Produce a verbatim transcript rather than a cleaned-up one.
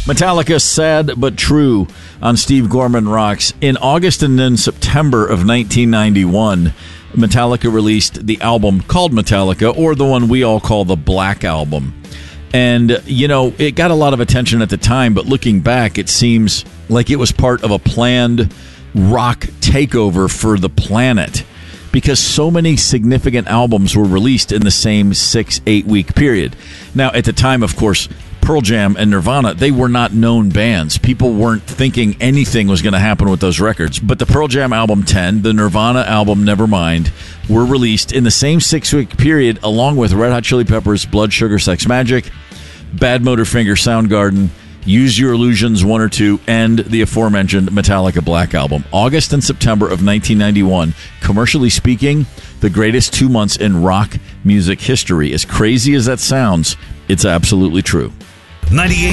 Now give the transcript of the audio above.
Metallica, Sad But True on Steve Gorman Rocks. In August and then September of nineteen ninety-one, Metallica released the album called Metallica, or the one we all call the Black Album. And, you know, it got a lot of attention at the time, but looking back, it seems like it was part of a planned rock takeover for the planet, because so many significant albums were released in the same six, eight-week period. Now, at the time, of course, Pearl Jam and Nirvana, they were not known bands. People weren't thinking anything was going to happen with those records. But the Pearl Jam album ten, the Nirvana album Nevermind, were released in the same six-week period, along with Red Hot Chili Peppers' Blood Sugar Sex Magik, Badmotorfinger Soundgarden, Use Your Illusions one or two, and the aforementioned Metallica Black Album. August and September of nineteen ninety-one, commercially speaking, the greatest two months in rock music history. As crazy as that sounds, it's absolutely true. ninety-eight